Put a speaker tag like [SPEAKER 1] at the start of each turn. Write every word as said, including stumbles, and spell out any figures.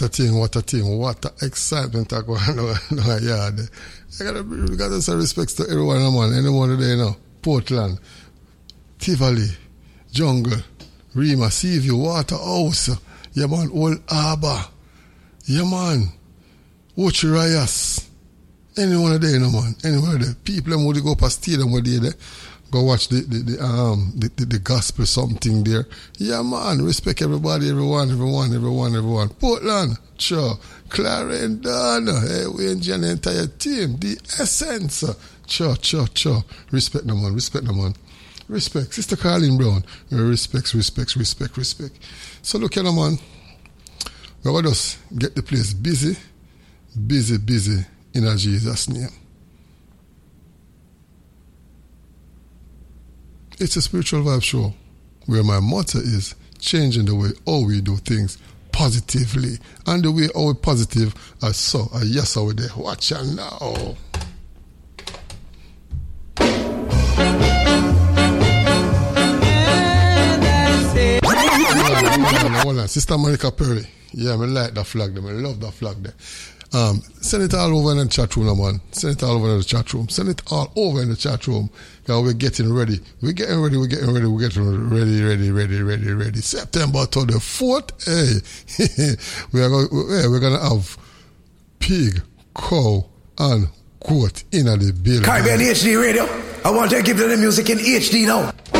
[SPEAKER 1] a thing, what a thing, what a excitement I go on in the yard. I gotta, we gotta say respects to everyone, man. Anyone today, you know. Portland, Tivoli, Jungle, Rima, Seaview, Waterhouse, yeah man, Old Harbour, yeah man, Uchirayas, anyone of them, you know, man, anyone of them. People them would go up a stadium where they there, go watch the the, the um the, the, the gospel something there. Yeah man, respect everybody, everyone, everyone, everyone, everyone. Portland, sure, Clarendon, hey, we enjoy the entire team, the essence. Sure, sure, sure. Respect them, man. Respect them, man. Respect. Sister Carlene Brown. Respect, respect, respect, respect. So look at them, man. We're going to just get the place busy, busy, busy in a Jesus' name. It's a spiritual vibe show where my motto is changing the way how we do things positively. And the way how we positive, I saw, I yes, over there. Watch out now. Hold on, Sister Monica Perry. Yeah, I like that flag there. I love that flag there. Um, send it all over in the chat room, man. Send it all over in the chat room. Send it all over in the chat room. Because we're getting ready. We're getting ready. We're getting ready. We're getting ready, ready, ready, ready, ready. September twenty-fourth. Hey, we are going. Hey, we're gonna have pig, cow, and goat in the building.
[SPEAKER 2] Caribbean H D Radio. I want to give you the music in H D now.